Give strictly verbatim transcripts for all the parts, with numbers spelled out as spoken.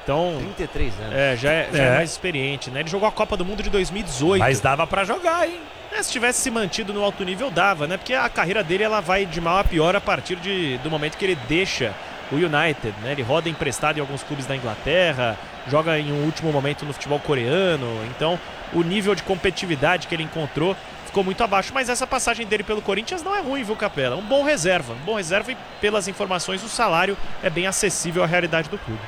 Então, trinta e três anos. É, já, é, já é. É. é mais experiente, né? Ele jogou a Copa do Mundo de dois mil e dezoito. Mas dava pra jogar, hein? É, se tivesse se mantido no alto nível, dava, né? Porque a carreira dele ela vai de mal a pior a partir de, do momento que ele deixa o United, né? Ele roda emprestado em alguns clubes da Inglaterra, joga em um último momento no futebol coreano. Então, o nível de competitividade que ele encontrou ficou muito abaixo. Mas essa passagem dele pelo Corinthians não é ruim, viu, Capela? Um bom reserva. Um bom reserva e, pelas informações, o salário é bem acessível à realidade do clube.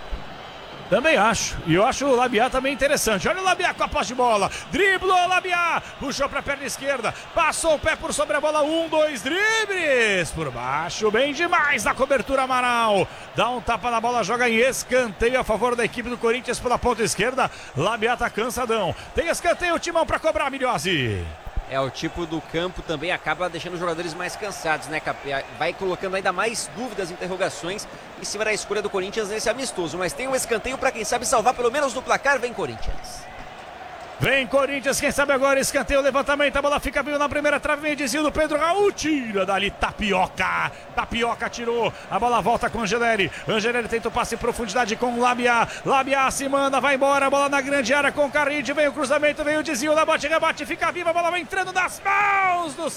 Também acho. E eu acho o Labiá também interessante. Olha o Labiá com a posse de bola. Driblou o Labiá. Puxou para a perna esquerda. Passou o pé por sobre a bola. Um, dois dribles. Por baixo. Bem demais na cobertura, Amaral. Dá um tapa na bola. Joga em escanteio a favor da equipe do Corinthians pela ponta esquerda. Labiá tá cansadão. Tem escanteio, o Timão para cobrar, Milhozzi. É, o tipo do campo também acaba deixando os jogadores mais cansados, né, Capé? Vai colocando ainda mais dúvidas, interrogações em cima da escolha do Corinthians nesse amistoso. Mas tem um escanteio para quem sabe salvar pelo menos no placar. Vem, Corinthians. Vem, Corinthians, quem sabe agora, escanteio, levantamento, a bola fica viva na primeira trave, vem desvio do Pedro Raul, tira dali, Tapioca, Tapioca tirou, a bola volta com Angelelli, Angelelli tenta o passe em profundidade com o Labiá, Labiá se manda, vai embora, a bola na grande área com o Carride, vem o cruzamento, vem o desvio, na bote, rebate, fica viva, a bola vai entrando nas mãos do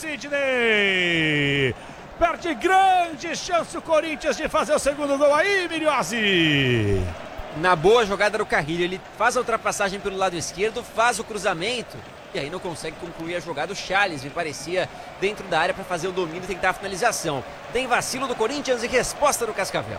Sidney, perde grande chance o Corinthians de fazer o segundo gol aí, Milhozzi. Na boa jogada do Carrilho, ele faz a ultrapassagem pelo lado esquerdo, faz o cruzamento e aí não consegue concluir a jogada. O Charles me parecia dentro da área para fazer o domínio e tentar a finalização. Tem vacilo do Corinthians e resposta do Cascavel.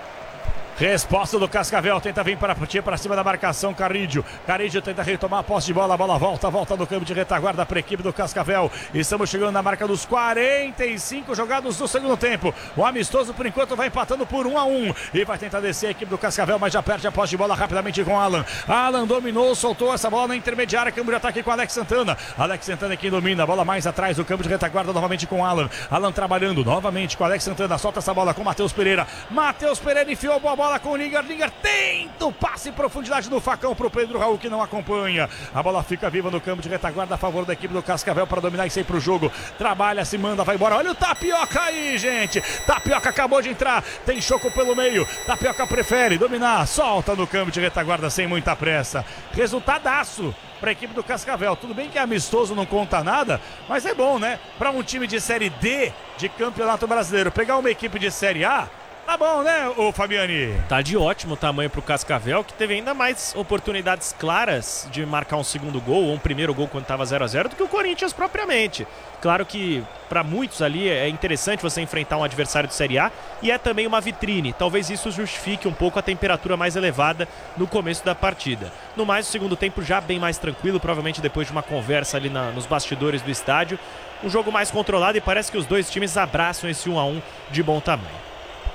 Resposta do Cascavel, tenta vir para, para cima da marcação, Carrídio. Carrídio tenta retomar a posse de bola, a bola volta, volta no campo de retaguarda para a equipe do Cascavel. Estamos chegando na marca dos quarenta e cinco jogados do segundo tempo. O amistoso, por enquanto, vai empatando por um a um. E vai tentar descer a equipe do Cascavel, mas já perde a posse de bola rapidamente com Alan. Alan dominou, soltou essa bola na intermediária, campo de ataque com Alex Santana. Alex Santana é quem domina, a bola mais atrás do campo de retaguarda, novamente com Alan. Alan trabalhando novamente com Alex Santana, solta essa bola com Matheus Pereira. Matheus Pereira enfiou a bola com o Linger, Linger tenta o passe em profundidade do facão para o Pedro Raul, que não acompanha. A bola fica viva no campo de retaguarda a favor da equipe do Cascavel para dominar e sair para o jogo. Trabalha, se manda, vai embora. Olha o Tapioca aí, gente. Tapioca acabou de entrar, tem Choco pelo meio. Tapioca prefere dominar, solta no campo de retaguarda sem muita pressa. Resultadaço para a equipe do Cascavel. Tudo bem que é amistoso, não conta nada, mas é bom, né? Para um time de Série D de Campeonato Brasileiro pegar uma equipe de Série A, tá bom, né, ô Fabiani? Tá de ótimo tamanho pro Cascavel, que teve ainda mais oportunidades claras de marcar um segundo gol, ou um primeiro gol quando tava zero a zero, do que o Corinthians propriamente. Claro que para muitos ali é interessante você enfrentar um adversário de Série A e é também uma vitrine. Talvez isso justifique um pouco a temperatura mais elevada no começo da partida. No mais, o segundo tempo já bem mais tranquilo, provavelmente depois de uma conversa ali na, nos bastidores do estádio. Um jogo mais controlado e parece que os dois times abraçam esse um a um de bom tamanho.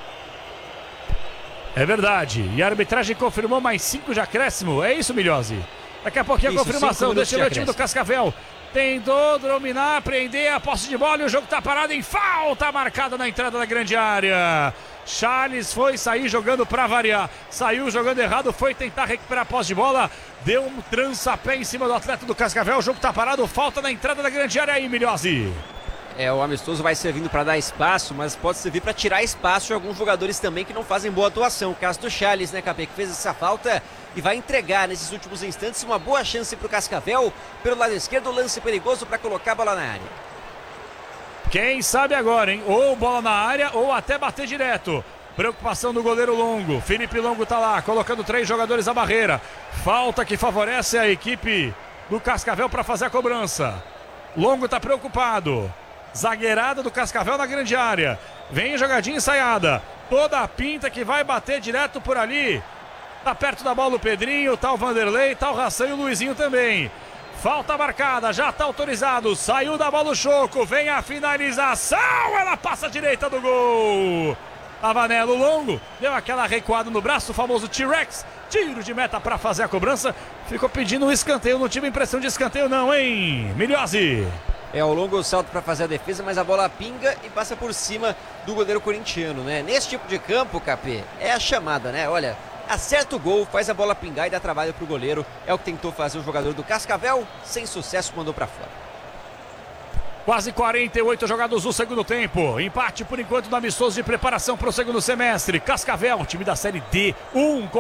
É verdade, e a arbitragem confirmou mais cinco de acréscimo, é isso, Milhozzi? Daqui a pouquinho a Isso, confirmação, deixa de o time do Cascavel. Tentou dominar, prender a posse de bola e o jogo tá parado em falta marcada na entrada da grande área. Charles foi sair jogando para variar, saiu jogando errado, foi tentar recuperar a posse de bola, deu um trança-pé em cima do atleta do Cascavel, o jogo tá parado, falta na entrada da grande área aí, Milhozzi. É, o amistoso vai servindo para dar espaço, mas pode servir para tirar espaço de alguns jogadores também que não fazem boa atuação. O caso do Charles, né, Capê, que fez essa falta e vai entregar nesses últimos instantes uma boa chance para o Cascavel. Pelo lado esquerdo, lance perigoso para colocar a bola na área. Quem sabe agora, hein? Ou bola na área ou até bater direto. Preocupação do goleiro Longo. Felipe Longo tá lá, colocando três jogadores à barreira. Falta que favorece a equipe do Cascavel para fazer a cobrança. Longo tá preocupado. Zagueirada do Cascavel na grande área. Vem jogadinha ensaiada. Toda a pinta que vai bater direto por ali. Tá perto da bola o Pedrinho, tá o Vanderlei, tá o Ração e o Luizinho também. Falta marcada, já tá autorizado. Saiu da bola o Choco. Vem a finalização. Ela passa à direita do gol. Tava Nelo Longo. Deu aquela recuada no braço, o famoso T-Rex. Tiro de meta para fazer a cobrança. Ficou pedindo um escanteio. Não tive impressão de escanteio não, hein? Milhozzi. É, o Longo salto para fazer a defesa, mas a bola pinga e passa por cima do goleiro corintiano, né? Nesse tipo de campo, Capê, é a chamada, né? Olha, acerta o gol, faz a bola pingar e dá trabalho pro goleiro. É o que tentou fazer o jogador do Cascavel, sem sucesso, mandou para fora. Quase quarenta e oito jogados no segundo tempo. Empate por enquanto no amistoso de preparação para o segundo semestre. Cascavel, time da Série D, um